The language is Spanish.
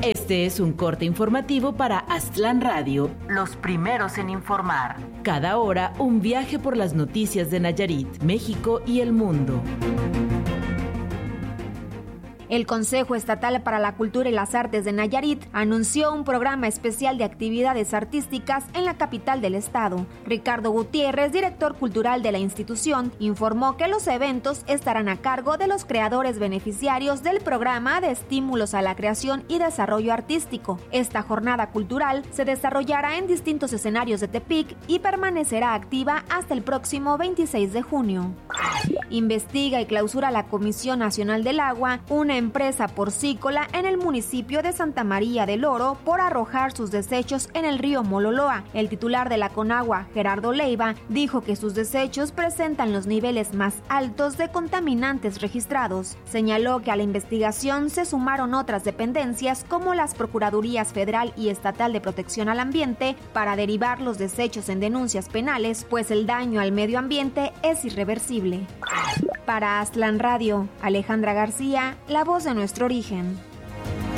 Este es un corte informativo para Aztlán Radio, los primeros en informar. Cada hora, un viaje por las noticias de Nayarit, México y el mundo. El Consejo Estatal para la Cultura y las Artes de Nayarit anunció un programa especial de actividades artísticas en la capital del estado. Ricardo Gutiérrez, director cultural de la institución, informó que los eventos estarán a cargo de los creadores beneficiarios del programa de estímulos a la creación y desarrollo artístico. Esta jornada cultural se desarrollará en distintos escenarios de Tepic y permanecerá activa hasta el próximo 26 de junio. Investiga y clausura la Comisión Nacional del Agua una empresa porcícola en el municipio de Santa María del Oro por arrojar sus desechos en el río Mololoa. El titular de la Conagua, Gerardo Leiva, dijo que sus desechos presentan los niveles más altos de contaminantes registrados. Señaló que a la investigación se sumaron otras dependencias como las Procuradurías Federal y Estatal de Protección al Ambiente para derivar los desechos en denuncias penales, pues el daño al medio ambiente es irreversible. Para Aztlán Radio, Alejandra García, la voz de nuestro origen.